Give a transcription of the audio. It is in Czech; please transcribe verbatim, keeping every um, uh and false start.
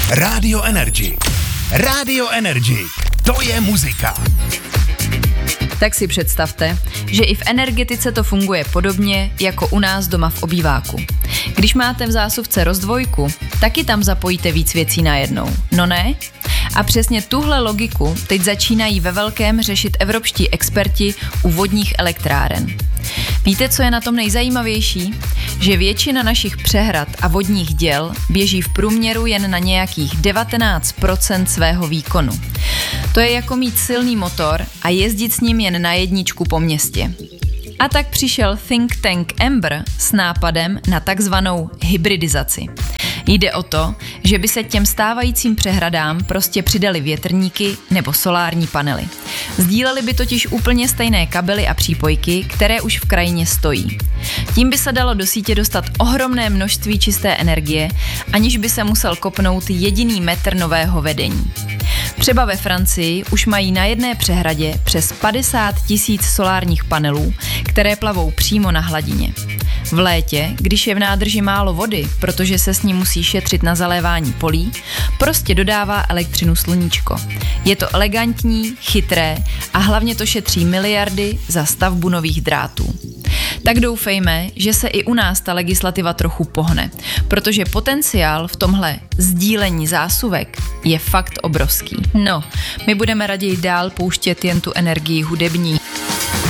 Rádio Energy. Rádio Energy. To je muzika. Tak si představte, že i v energetice to funguje podobně jako u nás doma v obýváku. Když máte v zásuvce rozdvojku, taky tam zapojíte víc věcí najednou. No ne? A přesně tuhle logiku teď začínají ve velkém řešit evropští experti u vodních elektráren. Víte, co je na tom nejzajímavější? Že většina našich přehrad a vodních děl běží v průměru jen na nějakých devatenáct procent svého výkonu. To je jako mít silný motor a jezdit s ním jen na jedničku po městě. A tak přišel think tank Ember s nápadem na takzvanou hybridizaci. Jde o to, že by se těm stávajícím přehradám prostě přidali větrníky nebo solární panely. Sdíleli by totiž úplně stejné kabely a přípojky, které už v krajině stojí. Tím by se dalo do sítě dostat ohromné množství čisté energie, aniž by se musel kopnout jediný metr nového vedení. Třeba ve Francii už mají na jedné přehradě přes padesát tisíc solárních panelů, které plavou přímo na hladině. V létě, když je v nádrži málo vody, protože se s ní musí šetřit na zalévání polí, prostě dodává elektřinu sluníčko. Je to elegantní, chytré a hlavně to šetří miliardy za stavbu nových drátů. Tak doufejme, že se i u nás ta legislativa trochu pohne, protože potenciál v tomhle sdílení zásuvek je fakt obrovský. No, my budeme raději dál pouštět jen tu energii hudební.